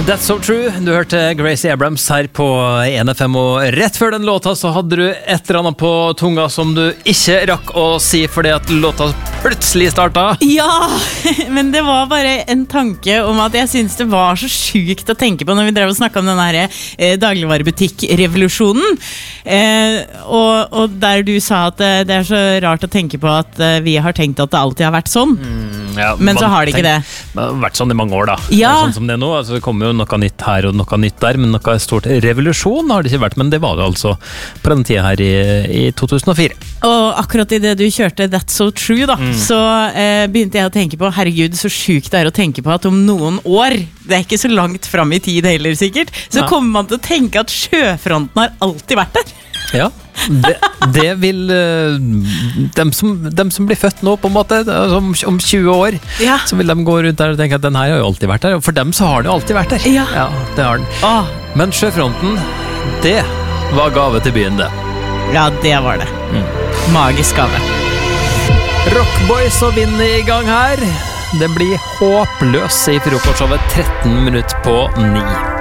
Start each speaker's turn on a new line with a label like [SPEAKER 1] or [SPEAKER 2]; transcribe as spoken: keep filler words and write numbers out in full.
[SPEAKER 1] That's so true. Du hørte Gracie Abrams her på en F M, og rett før den låta så hadde du et eller annet på tunga som du ikke rakk å si fordi at låta plutselig startet.
[SPEAKER 2] Ja, men det var bare en tanke om at jeg synes det var så sykt å tenke på når vi drev og snakket om den her eh, dagligvarebutikk-revolusjonen. Eh, og, og der du sa at eh, det er så rart å tenke på at eh, vi har tenkt at det alltid har vært sånn.
[SPEAKER 1] Mm, ja,
[SPEAKER 2] men så har det ikke
[SPEAKER 1] tenk,
[SPEAKER 2] det.
[SPEAKER 1] Det har vært sånn i mange år da.
[SPEAKER 2] Ja.
[SPEAKER 1] Sånn som det er nå. Altså, det kommer jo noe nytt her og noe nytt der, men noe stort revolusjon har det ikke vært, men det var det altså på den tiden her i, i to tusen og fire.
[SPEAKER 2] Og akkurat i det du kjørte That's So True da, mm. så eh, begynte jeg å tenke på, herregud, så sykt det er å tenke på at om noen år, det er ikke så langt frem i tid heller sikkert, så Nei. Kommer man til å tenke at sjøfronten har alltid vært der.
[SPEAKER 1] Ja, det, det vil uh, dem, som, dem som blir født nå på en måte, om, om tjue år, ja. Så vil de gå rundt der og tenke at den her har jo alltid vært der, og for dem så har det jo alltid vært der.
[SPEAKER 2] Ja,
[SPEAKER 1] ja det har den.
[SPEAKER 2] Ah.
[SPEAKER 1] Men sjøfronten, det var gave til byen det.
[SPEAKER 2] Ja, det var det. Mm. Magisk gave.
[SPEAKER 1] Rockboys og Vind i gang her. Det blir håpløs i frokostshowet tretten minutter på ni.